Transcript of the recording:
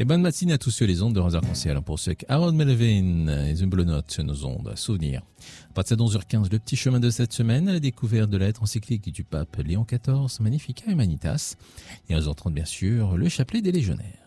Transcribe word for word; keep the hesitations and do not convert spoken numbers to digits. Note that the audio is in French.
Et bonne matinée à tous sur les ondes de Razar Conseil. Alors pour ceux qui Harold Melvin et une bleu note sur nos ondes, souvenir. À partir de onze heures quinze, le petit chemin de cette semaine à la découverte de la lettre encyclique du pape Léon quatorze, Magnificat Humanitas. Et à onze heures trente, bien sûr, le chapelet des légionnaires.